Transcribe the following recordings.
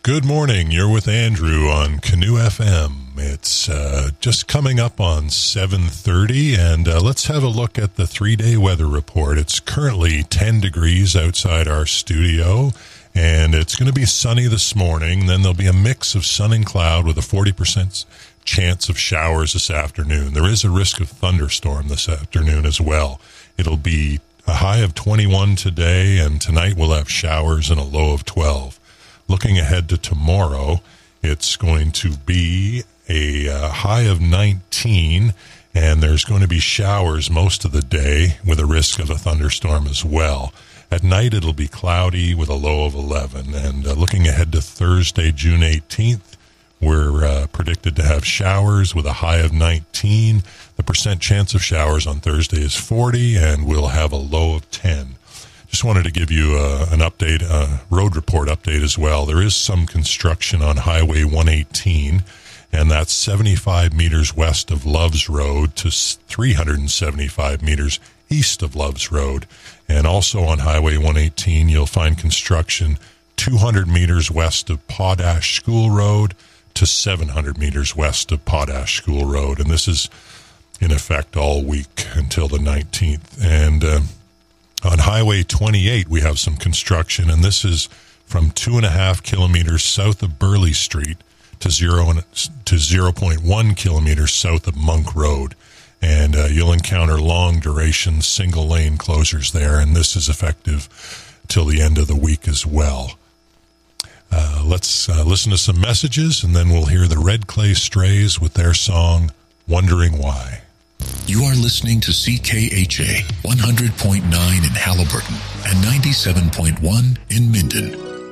Good morning. You're with Andrew on Canoe FM. It's just coming up on 7:30, and let's have a look at the 3-day weather report. It's currently 10 degrees outside our studio, and it's going to be sunny this morning. Then there'll be a mix of sun and cloud with a 40% chance of showers this afternoon. There is a risk of thunderstorm this afternoon as well. It'll be a high of 21 today, and tonight we'll have showers and a low of 12. Looking ahead to tomorrow, it's going to be a high of 19, and there's going to be showers most of the day with a risk of a thunderstorm as well. At night, it'll be cloudy with a low of 11. And looking ahead to Thursday, June 18th, we're predicted to have showers with a high of 19. The percent chance of showers on Thursday is 40, and we'll have a low of 10. Just wanted to give you an update, a road report update as well. There is some construction on Highway 118, and that's 75 meters west of Loves Road to 375 meters east of Loves Road. And also on Highway 118, you'll find construction 200 meters west of Potash School Road to 700 meters west of Potash School Road. And this is in effect all week until the 19th. And on Highway 28, we have some construction, and this is from 2.5 kilometers south of Burley Street to 0.1 kilometers south of Monk Road. And you'll encounter long-duration single-lane closures there, and this is effective till the end of the week as well. Let's listen to some messages, and then we'll hear the Red Clay Strays with their song, Wondering Why. You are listening to CKHA 100.9 in Halliburton and 97.1 in Minden.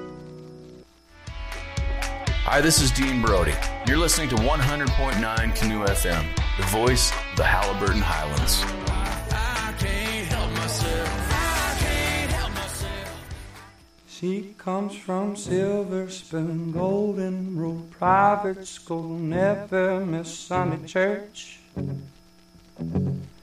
Hi, this is Dean Brody. You're listening to 100.9 Canoe FM, the voice of the Halliburton Highlands. I can't help myself. I can't help myself. She comes from Silver Spoon, Golden Rule Private School, never miss Sunday church.